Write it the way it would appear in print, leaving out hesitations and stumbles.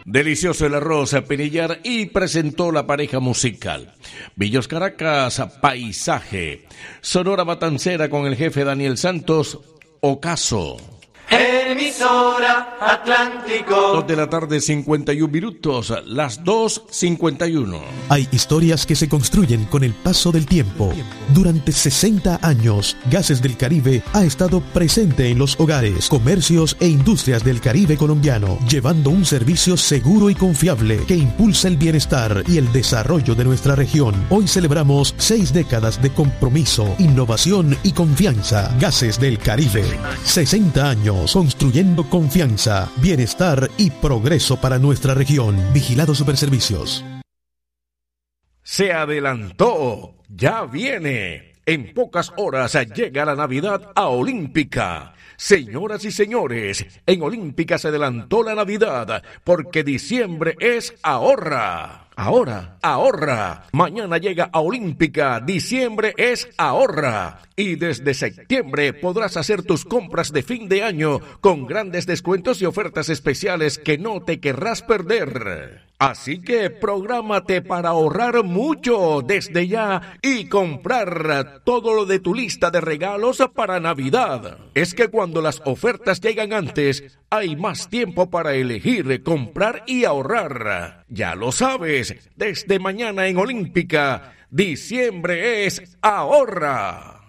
Delicioso el arroz a Penillar y presentó la pareja musical. Villos Caracas, Paisaje. Sonora Matancera con el jefe Daniel Santos, Ocaso. Emisora Atlántico. 2 de la tarde, 51 minutos, las 2:51. Hay historias que se construyen con el paso del tiempo. Durante 60 años, Gases del Caribe ha estado presente en los hogares, comercios e industrias del Caribe colombiano, llevando un servicio seguro y confiable que impulsa el bienestar y el desarrollo de nuestra región. Hoy celebramos 6 décadas de compromiso, innovación y confianza. Gases del Caribe, 60 años construyendo confianza, bienestar y progreso para nuestra región. Vigilado Superservicios. Se adelantó, ya viene. En pocas horas llega la Navidad a Olímpica. Señoras y señores, en Olímpica se adelantó la Navidad porque diciembre es ahorra. Ahorra. Mañana llega a Olímpica. Diciembre es ahorra. Y desde septiembre podrás hacer tus compras de fin de año con grandes descuentos y ofertas especiales que no te querrás perder. Así que prográmate para ahorrar mucho desde ya y comprar todo lo de tu lista de regalos para Navidad. Es que cuando las ofertas llegan antes, hay más tiempo para elegir, comprar y ahorrar. Ya lo sabes, desde mañana en Olímpica, diciembre es ahorra.